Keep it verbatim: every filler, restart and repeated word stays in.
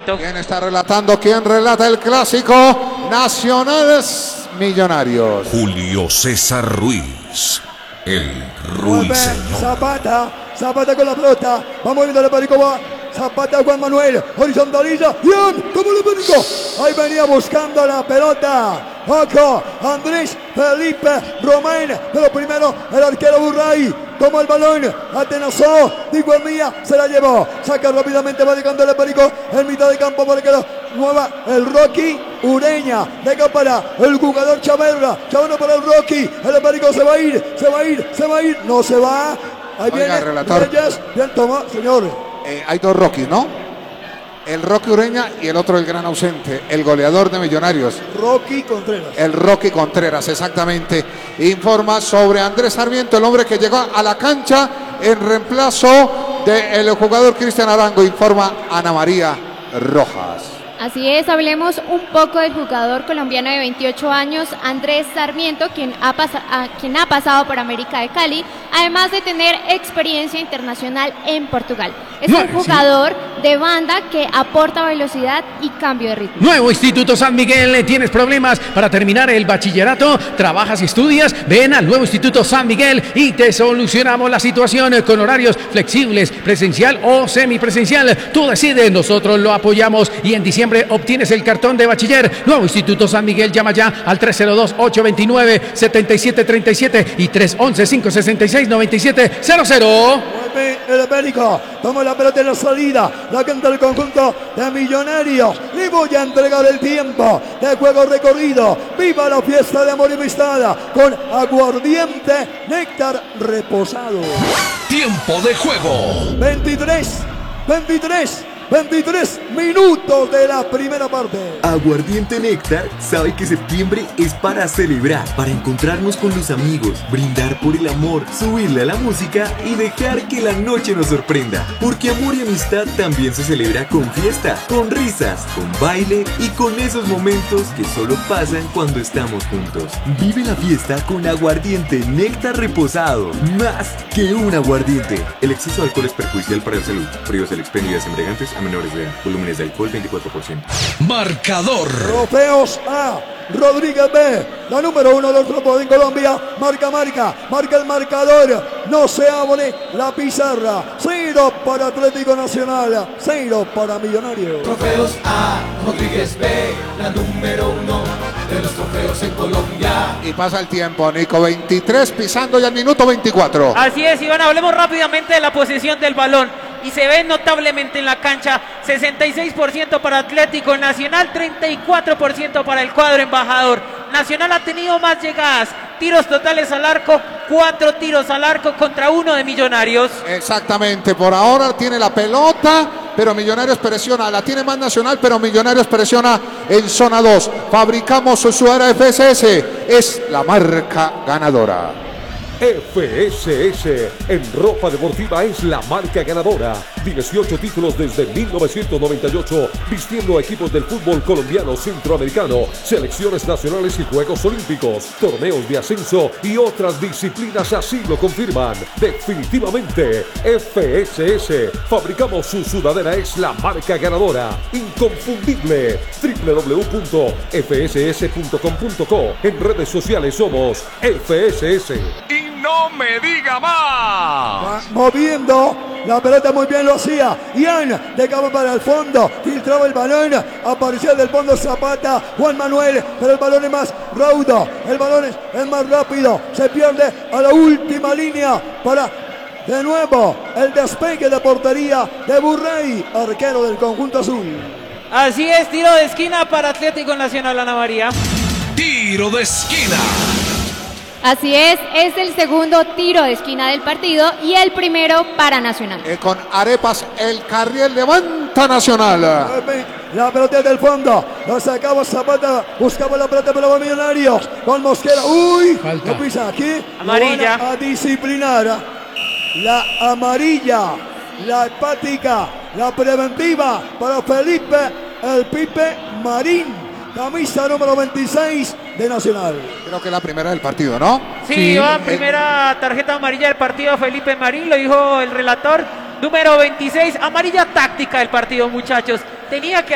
Sarmiento. ¿Quién está relatando? ¿Quién relata el clásico? Nacionales Millonarios. Julio César Ruiz, el Ruiseñor. Zapata, Zapata con la pelota. Vamos viendo el Perico, va. Zapata, Juan Manuel, horizontaliza. Bien, como el Perico. Ahí venía buscando la pelota. Ojo, Andrés Felipe Romain. Pero primero el arquero Burray. Toma el balón, atenazó, digo el mía, se la llevó. Saca rápidamente, va dejando el Perico en mitad de campo para que lo mueva el Rocky Ureña. Deja para el jugador Chaverra. Chaverra para el Rocky. El Perico se va a ir, se va a ir, se va a ir. No se va. Ahí Oiga, viene relator. Reyes. Bien, toma, señor. Eh, hay dos Rockies, ¿no? El Rocky Ureña y el otro el gran ausente, el goleador de Millonarios. Rocky Contreras. El Rocky Contreras, exactamente. Informa sobre Andrés Sarmiento, el hombre que llegó a la cancha en reemplazo del jugador Cristian Arango. Informa Ana María Rojas. Así es, hablemos un poco del jugador colombiano de veintiocho años, Andrés Sarmiento, quien ha, a, quien ha pasado por América de Cali, además de tener experiencia internacional en Portugal. Es un jugador de banda que aporta velocidad y cambio de ritmo. Nuevo Instituto San Miguel. ¿Tienes problemas para terminar el bachillerato? ¿Trabajas y estudias? Ven al nuevo Instituto San Miguel y te solucionamos la situación con horarios flexibles, presencial o semipresencial. Tú decides, nosotros lo apoyamos y en diciembre obtienes el cartón de bachiller. Nuevo Instituto San Miguel, llama ya al tres cero dos, ocho dos nueve, siete siete tres siete y tres once, cinco sesenta y seis, noventa y siete cero cero. Mueve el América, toma la pelota en la salida, la canta el conjunto de Millonarios. Le voy a entregar el tiempo de juego recorrido. Viva la fiesta de amor y amistad con aguardiente néctar reposado. Tiempo de juego. veintitrés, veintitrés. veintitrés minutos de la primera parte. Aguardiente Néctar sabe que septiembre es para celebrar, para encontrarnos con los amigos, brindar por el amor, subirle a la música y dejar que la noche nos sorprenda. Porque amor y amistad también se celebra con fiesta, con risas, con baile y con esos momentos que solo pasan cuando estamos juntos. Vive la fiesta con Aguardiente Néctar reposado, más que un aguardiente. El exceso de alcohol es perjudicial para la salud. Prohíbas el expendio de embriagantes a menores de edad. Volúmenes de alcohol veinticuatro por ciento. Marcador. Trofeos A. Rodríguez B. La número uno de los trofeos en Colombia. Marca, marca. Marca el marcador. No se abre la pizarra. Cero para Atlético Nacional. Cero para Millonarios. Trofeos A. Rodríguez B. La número uno de los trofeos en Colombia. Y pasa el tiempo, Nico. veintitrés pisando ya el minuto veinticuatro. Así es, Iván, hablemos rápidamente de la posesión del balón. Y se ve notablemente en la cancha, sesenta y seis por ciento para Atlético Nacional, treinta y cuatro por ciento para el cuadro embajador. Nacional ha tenido más llegadas, tiros totales al arco, cuatro tiros al arco contra uno de Millonarios. Exactamente, por ahora tiene la pelota, pero Millonarios presiona, la tiene más Nacional, pero Millonarios presiona en zona dos. Fabricamos su era F S S, es la marca ganadora. F S S en ropa deportiva es la marca ganadora. dieciocho títulos desde mil novecientos noventa y ocho, vistiendo a equipos del fútbol colombiano centroamericano, selecciones nacionales y Juegos Olímpicos, torneos de ascenso y otras disciplinas así lo confirman. Definitivamente, F S S, fabricamos su sudadera, es la marca ganadora. Inconfundible. doble u doble u doble u punto f s s punto com punto co. En redes sociales somos F S S. No me diga más. Moviendo la pelota muy bien lo hacía. Ian de cabo para el fondo. Filtraba el balón. Aparecía del fondo Zapata. Juan Manuel. Pero el balón es más raudo. El balón es, es más rápido. Se pierde a la última línea para de nuevo el despegue de portería de Burray, arquero del conjunto azul. Así es, tiro de esquina para Atlético Nacional, Ana María. Tiro de esquina. Así es, es el segundo tiro de esquina del partido y el primero para Nacional. Eh, con Arepas, el Carriel levanta Nacional. La pelota del fondo, lo sacaba Zapata, buscaba la pelota para los Millonarios. Con Mosquera, uy, Falta. lo pisa aquí. Amarilla. Lo van a disciplinar. La amarilla, la hepática, la preventiva para Felipe el Pipe Marín. Camisa número veintiséis de Nacional. Creo que es la primera del partido, ¿no? Sí, Sí. va, primera tarjeta amarilla del partido Felipe Marín, lo dijo el relator. Número veintiséis, amarilla táctica del partido, muchachos. Tenía que